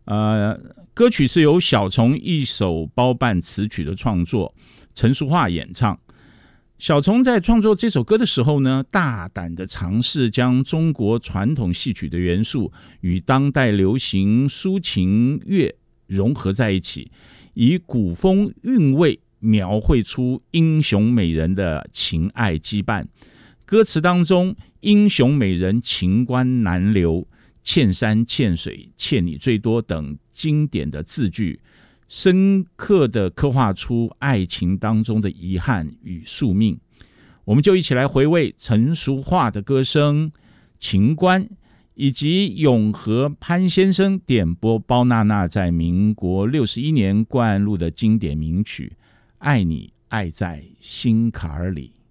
歌曲是由小虫一手包办词曲的创作，陈淑桦演唱。小虫在创作这首歌的时候呢，大胆的尝试将中国传统戏曲的元素与当代流行抒情乐融合在一起，以古风韵味描绘出英雄美人的情爱羁绊。歌词当中，英雄美人情关难留，欠山欠水欠你最多等经典的字句，深刻地刻画出爱情当中的遗憾与宿命。我们就一起来回味陈淑桦的歌声《情关》，以及永和潘先生点播包娜娜在民国61年灌录的经典名曲《爱你爱在心坎里》。